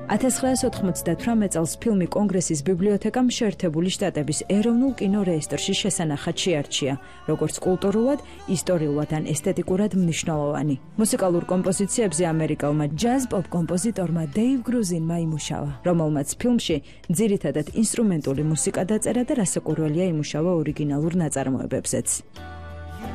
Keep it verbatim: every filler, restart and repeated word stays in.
ათას ცხრაასი ოცდათვრამეტ წელს ფილმი კონგრესის ბიბლიოთეკამ შეერთებული შტატების ეროვნულ კინო რეესტრში შესანახად შეარჩია, როგორც კულტურულად, ისტორიულად ან ესთეტიკურად მნიშვნელოვანი. მუსიკალურ კომპოზიციებზე ამერიკელმა ჯაზ-პოპ კომპოზიტორმა დეივ გრუზინმა იმუშავა, რომელმაც ფილმში ძირითადად ინსტრუმენტული მუსიკა დაწერა და რასაკვირველია იმუშავა ორიგინალურ ნაწარმოებებზეც.